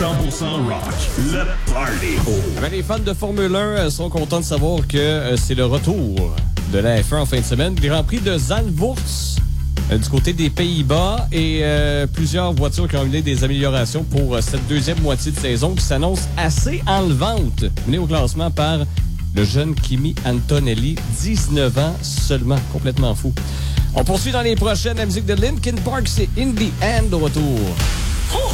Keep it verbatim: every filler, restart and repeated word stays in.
cent pour cent rock, le party. Ben, les fans de Formule un sont contents de savoir que euh, c'est le retour de la F un en fin de semaine. Grand Prix de Zandvoort euh, du côté des Pays-Bas et euh, plusieurs voitures qui ont amené des améliorations pour euh, cette deuxième moitié de saison qui s'annonce assez enlevante. Mené au classement par le jeune Kimi Antonelli, dix-neuf ans seulement, complètement fou. On poursuit dans les prochaines. La musique de Linkin Park, c'est In the End au retour.